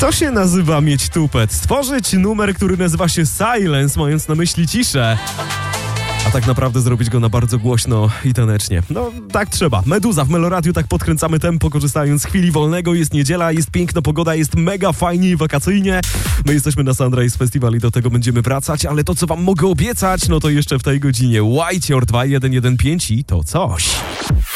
To się nazywa mieć tupet. Stworzyć numer, który nazywa się Silence, mając na myśli ciszę. A tak naprawdę zrobić go na bardzo głośno i tanecznie. No, tak trzeba. Meduza w Meloradiu, tak podkręcamy tempo, korzystając z chwili wolnego. Jest niedziela, jest piękna pogoda, jest mega fajnie i wakacyjnie. My jesteśmy na Sunrise Festival i do tego będziemy wracać, ale to, co wam mogę obiecać, no to jeszcze w tej godzinie White Your 2115 i to coś.